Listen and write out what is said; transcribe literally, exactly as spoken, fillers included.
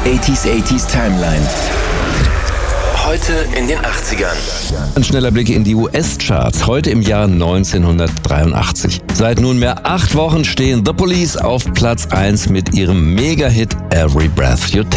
achtziger achtziger Timeline. Heute in den achtzigern. Ein schneller Blick in die U S-Charts. Heute im Jahr neunzehnhundertdreiundachtzig. Seit nunmehr acht Wochen stehen The Police auf Platz eins mit ihrem Mega-Hit Every Breath You Take.